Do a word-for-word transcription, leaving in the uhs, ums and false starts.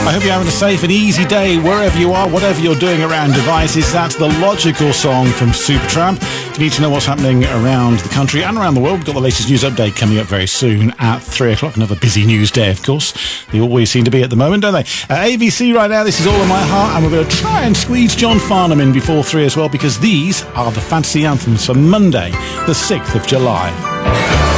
I hope you're having a safe and easy day wherever you are, whatever you're doing around devices. That's The Logical Song from Supertramp. If you need to know what's happening around the country and around the world, we've got the latest news update coming up very soon at three o'clock. Another busy news day, of course. They always seem to be at the moment, don't they? At A B C right now, this is All in My Heart, and we're going to try and squeeze John Farnham in before three as well, because these are the fantasy anthems for Monday, the sixth of July.